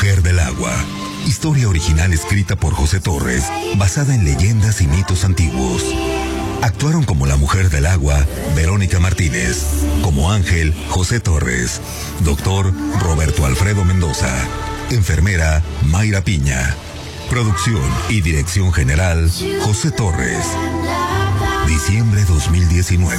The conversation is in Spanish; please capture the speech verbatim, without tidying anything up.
mujer del agua. Historia original escrita por José Torres, basada en leyendas y mitos antiguos. Actuaron como la mujer del agua, Verónica Martínez. Como Ángel, José Torres. Doctor, Roberto Alfredo Mendoza. Enfermera, Mayra Piña. Producción y dirección general, José Torres. Diciembre dos mil diecinueve.